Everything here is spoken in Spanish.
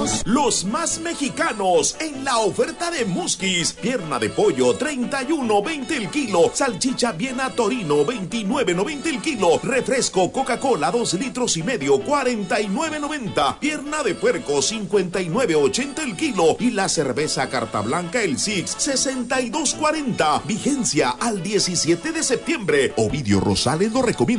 Los más mexicanos en la oferta de Muskis. Pierna de pollo, 31.20 el kilo. Salchicha Viena Torino, 29.90 el kilo. Refresco Coca-Cola, 2 litros y medio, 49.90. Pierna de puerco, 59.80 el kilo. Y la cerveza Carta Blanca, el Six, 62.40. Vigencia al 17 de septiembre. Ovidio Rosales lo recomienda.